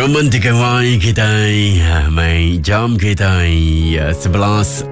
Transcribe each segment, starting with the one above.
Romantika Wai kita mai jam kita 11.44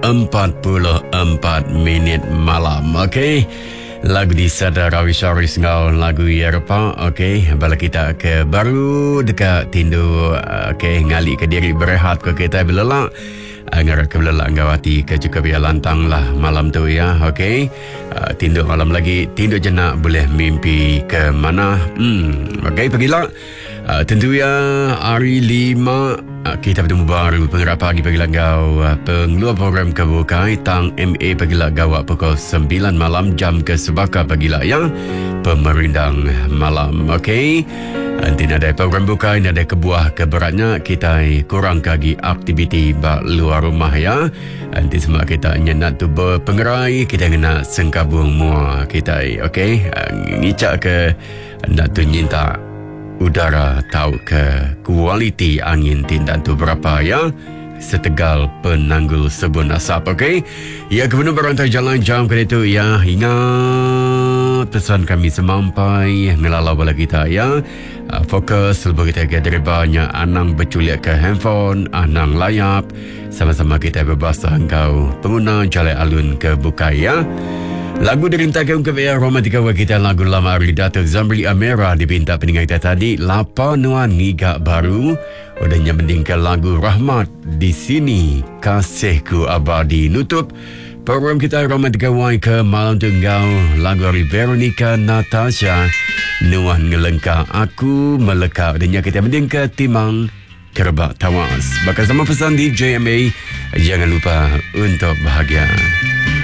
malam. Okey. Lagu di Sadar Rawi-Saris ngau lagu Eropa. Okey, bala kita ke baru dekat tindu ngali ke diri berehat ke kita belelak. Ngarap ke belelak ngawati ke juga biar lantang lah malam tu ya. Okey. Tindu malam lagi, tindu jenak boleh mimpi ke mana. Okey, pergilah. Tentu ya hari 5 kita bertemu baru pengerak pagi pagi langau pengeluar program kebukai tang MA pagi langau pukul 9 malam jam ke sebaka pagi yang pemerindang malam. Okey, nanti ada program bukai, ada kebuah keberatnya kita kurang kagi aktiviti bak luar rumah ya. Nanti semua kita nyenat tu berpengerai kita kena sengkabung mua kita. Okey, ngicak ke nak tu nyinta udara tahu ke kualiti angin tindan tu berapa ya setegal penanggul sebun asap. Okey, ya gubernur berantai jalan jam ke itu ya, ingat pesan kami semampai ngelalau bala kita ya. Fokus lebih kita dari banyak anang berculik ke handphone, anang layap, sama-sama kita berbahasa engkau pengguna jalan alun ke bukai ya. Lagu dirintakan ke VR Romantika wa kita lagu lama dari Datuk Zamri Amira dipinta pendengar kita tadi Lapa Nuan Ngigak Baru udahnya mendingkan lagu Rahmat di sini Kasihku Abadi. Nutup program kita Romantika wa ke malam tunggal lagu dari Veronica Natasha Nuan Ngelengka Aku Melekak dan kita mendingkan timang Kerebak Tawas. Bakal sama pesan di JMA, jangan lupa untuk bahagia.